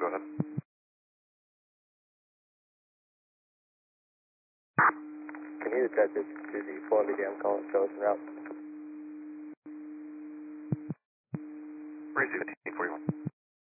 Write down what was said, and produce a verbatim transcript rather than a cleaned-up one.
go ahead. Can you attach it to the four B D M call and show us en route? Receive it.